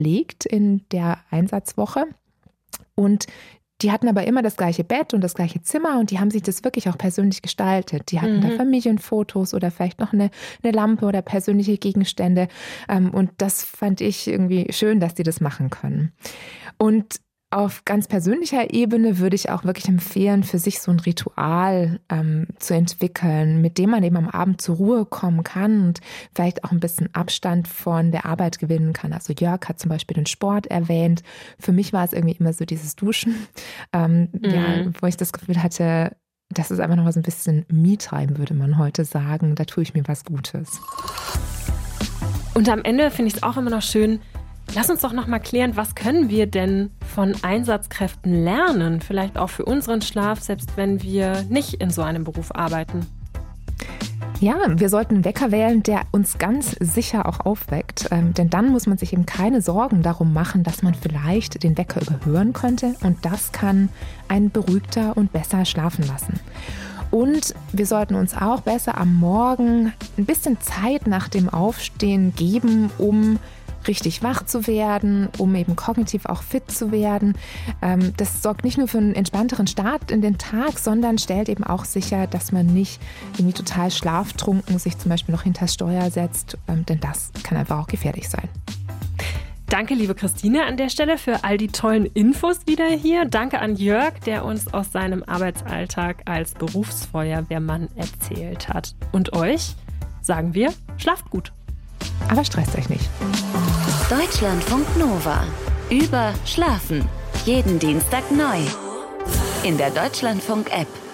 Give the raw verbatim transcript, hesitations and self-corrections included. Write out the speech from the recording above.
legt in der Einsatzwoche. Und die hatten aber immer das gleiche Bett und das gleiche Zimmer und die haben sich das wirklich auch persönlich gestaltet. Die hatten mhm. da Familienfotos oder vielleicht noch eine, eine Lampe oder persönliche Gegenstände. Und das fand ich irgendwie schön, dass die das machen können. Und auf ganz persönlicher Ebene würde ich auch wirklich empfehlen, für sich so ein Ritual ähm, zu entwickeln, mit dem man eben am Abend zur Ruhe kommen kann und vielleicht auch ein bisschen Abstand von der Arbeit gewinnen kann. Also Jörg hat zum Beispiel den Sport erwähnt. Für mich war es irgendwie immer so dieses Duschen, ähm, mhm. ja, wo ich das Gefühl hatte, das ist einfach noch mal so ein bisschen Me-Time, würde man heute sagen. Da tue ich mir was Gutes. Und am Ende finde ich es auch immer noch schön, lass uns doch noch mal klären, was können wir denn von Einsatzkräften lernen? Vielleicht auch für unseren Schlaf, selbst wenn wir nicht in so einem Beruf arbeiten. Ja, wir sollten einen Wecker wählen, der uns ganz sicher auch aufweckt. Ähm, denn dann muss man sich eben keine Sorgen darum machen, dass man vielleicht den Wecker überhören könnte. Und das kann einen beruhigter und besser schlafen lassen. Und wir sollten uns auch besser am Morgen ein bisschen Zeit nach dem Aufstehen geben, um richtig wach zu werden, um eben kognitiv auch fit zu werden. Das sorgt nicht nur für einen entspannteren Start in den Tag, sondern stellt eben auch sicher, dass man nicht irgendwie total schlaftrunken sich zum Beispiel noch hinter das Steuer setzt, denn das kann einfach auch gefährlich sein. Danke, liebe Christine, an der Stelle für all die tollen Infos wieder hier. Danke an Jörg, der uns aus seinem Arbeitsalltag als Berufsfeuerwehrmann erzählt hat. Und euch sagen wir, schlaft gut. Aber stresst euch nicht. Deutschlandfunk Nova. Über Schlafen. Jeden Dienstag neu. In der Deutschlandfunk-App.